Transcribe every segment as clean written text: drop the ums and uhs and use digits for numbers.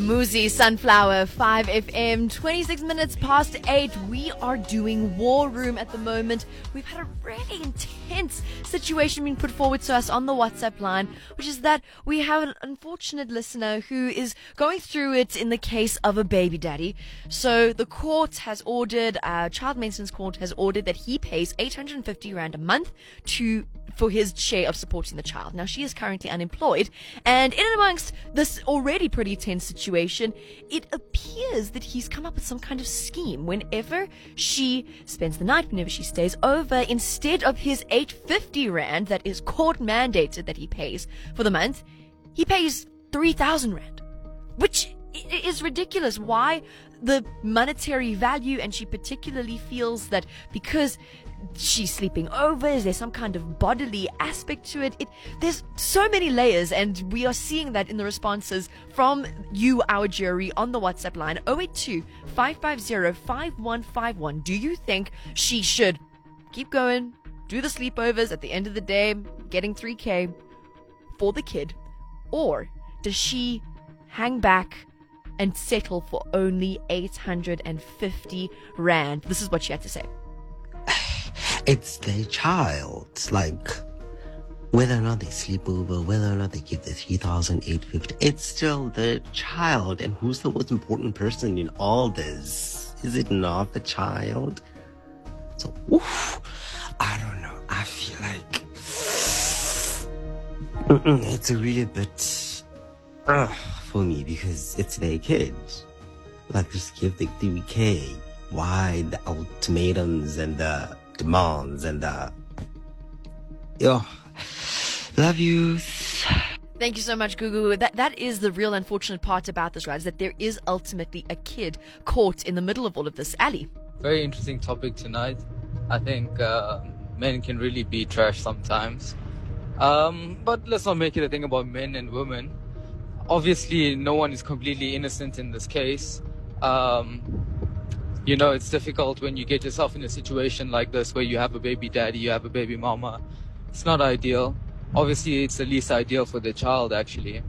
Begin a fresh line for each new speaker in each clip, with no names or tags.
Muzi Sunflower 5FM, 26 minutes past 8. We are doing War Room at the moment. We've had a really intense situation being put forward to us on the WhatsApp line, which is that we have an unfortunate listener who is going through it in the case of a baby daddy. So the court has ordered, Child Maintenance Court has ordered that he pays 850 Rand a month for his share of supporting the child. Now, she is currently unemployed, and in and amongst this already pretty tense situation, it appears that he's come up with some kind of scheme. Whenever she spends the night, whenever she stays over, instead of his 850 Rand that is court mandated that he pays for the month, he pays 3,000 Rand, which is ridiculous. Why the monetary value? And she particularly feels that because she's sleeping over, is there some kind of bodily aspect to it? There's so many layers, and we are seeing that in the responses from you, our jury, on the WhatsApp line 082-550-5151. Do you think she should keep going, do the sleepovers, at the end of the day getting 3K for the kid, or does she hang back and settle for only 850 Rand? This is what she had to say.
It's their child. Like, whether or not they sleep over, whether or not they give the 3,850, it's still their child. And who's the most important person in all this? Is it not the child? So, I don't know. I feel like it's a really bit for me, because it's their kid. Like, just give the 3K. Why the ultimatums and the demands and love you.
Thank you so much, Gugu. That is the real unfortunate part about this, right? Is that there is ultimately a kid caught in the middle of all of this. Ali.
Very interesting topic tonight. I think men can really be trash sometimes. But let's not make it a thing about men and women. Obviously, no one is completely innocent in this case. You know, it's difficult when you get yourself in a situation like this where you have a baby daddy, you have a baby mama. It's not ideal. Obviously, it's the least ideal for the child, actually.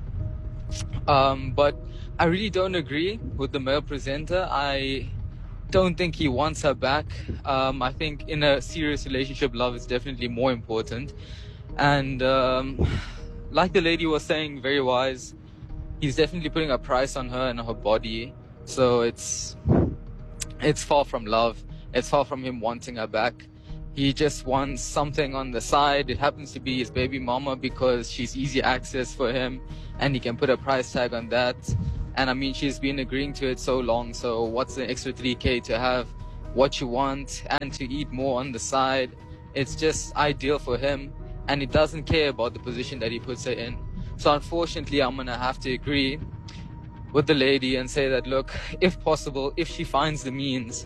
But I really don't agree with the male presenter. I don't think he wants her back. I think in a serious relationship, love is definitely more important. And like the lady was saying, very wise, he's definitely putting a price on her and her body. So it's far from love. It's far from him wanting her back. He just wants something on the side. It happens to be his baby mama because she's easy access for him and he can put a price tag on that. And I mean, she's been agreeing to it so long. So what's the extra 3K to have what you want and to eat more on the side? It's just ideal for him. And he doesn't care about the position that he puts her in. So unfortunately, I'm going to have to agree with the lady and say that, look, if possible, if she finds the means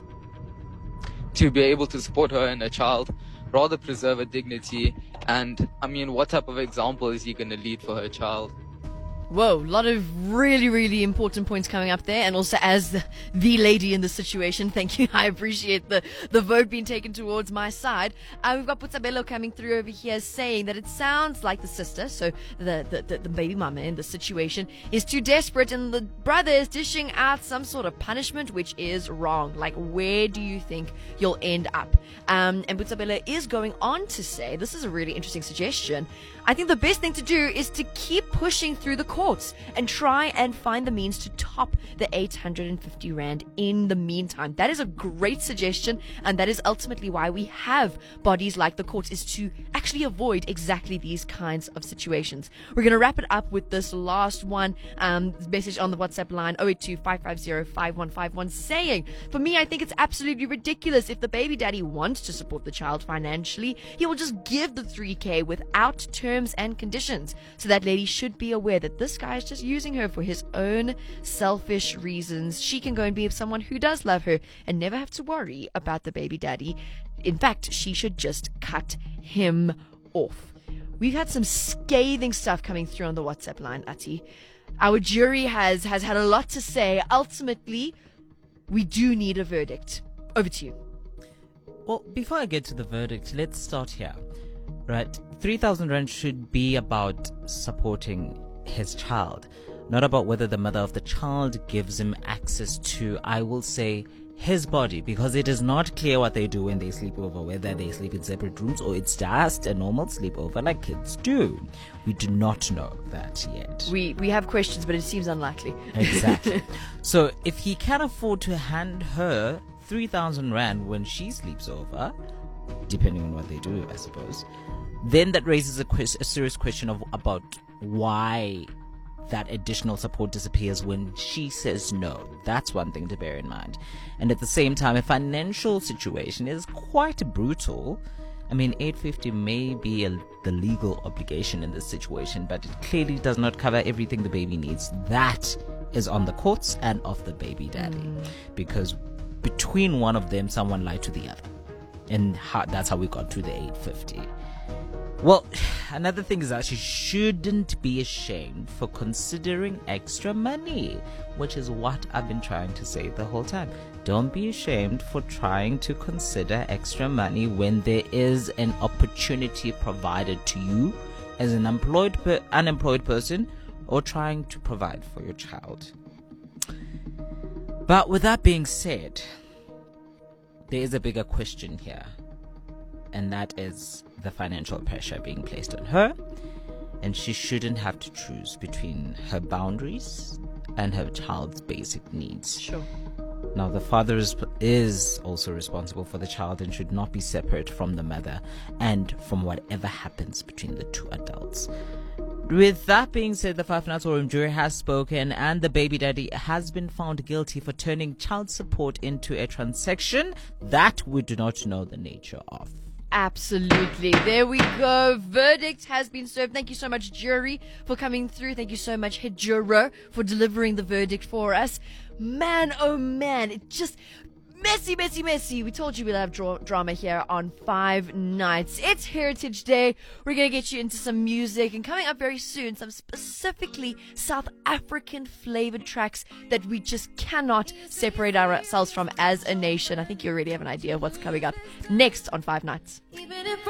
to be able to support her and her child, rather preserve her dignity. And I mean, what type of example is he going to lead for her child?
Whoa, a lot of really, really important points coming up there. And also, as the lady in the situation, thank you. I appreciate the vote being taken towards my side. We've got Putsabelo coming through over here saying that it sounds like the sister, so the baby mama in the situation, is too desperate and the brother is dishing out some sort of punishment, which is wrong. Like, where do you think you'll end up? And Putsabelo is going on to say, this is a really interesting suggestion. I think the best thing to do is to keep pushing through the courts and try and find the means to top the 850 Rand in the meantime. That is a great suggestion, and that is ultimately why we have bodies like the courts, is to actually avoid exactly these kinds of situations. We're going to wrap it up with this last one message on the WhatsApp line 082-550-5151 saying, for me, I think it's absolutely ridiculous. If the baby daddy wants to support the child financially, he will just give the 3K without terms and conditions. So that lady should be aware that this guy is just using her for his own selfish reasons. She can go and be with someone who does love her and never have to worry about the baby daddy. In fact, she should just cut him off. We've had some scathing stuff coming through on the WhatsApp line, Ati. Our jury has had a lot to say. Ultimately, we do need a verdict. Over to you.
Well, before I get to the verdict, let's start here. Right, 3,000 Rand should be about supporting his child. not about whether the mother of the child gives him access to, I will say, his body, because it is not clear what they do when they sleep over, whether they sleep in separate rooms or it's just a normal sleepover like kids do. We do not know that yet.
We have questions, but it seems unlikely.
Exactly. So if he can afford to hand her 3,000 rand when she sleeps over, depending on what they do, I suppose, then that raises a serious question about why that additional support disappears when she says no. That's one thing to bear in mind. And at the same time, a financial situation is quite brutal. I mean, 850 may be the legal obligation in this situation, but it clearly does not cover everything the baby needs. That is on the courts and of the baby daddy, because between one of them, someone lied to the other, and that's how we got to the 850. Well, another thing is that she shouldn't be ashamed for considering extra money, which is what I've been trying to say the whole time. Don't be ashamed for trying to consider extra money when there is an opportunity provided to you as an unemployed person or trying to provide for your child. But with that being said, there is a bigger question here, and that is the financial pressure being placed on her, and she shouldn't have to choose between her boundaries and her child's basic needs.
Sure.
Now, the father is also responsible for the child and should not be separate from the mother and from whatever happens between the two adults. With that being said, the Five Natorum jury has spoken, and the baby daddy has been found guilty for turning child support into a transaction that we do not know the nature of.
Absolutely. There we go. Verdict has been served. Thank you so much, jury, for coming through. Thank you so much, Hejuro, for delivering the verdict for us. Man, oh man, it just messy. We told you we'll have drama here on 5 Nights. It's Heritage Day. We're going to get you into some music, and coming up very soon, some specifically South African flavored tracks that we just cannot separate ourselves from as a nation. I think you already have an idea of what's coming up next on 5 Nights.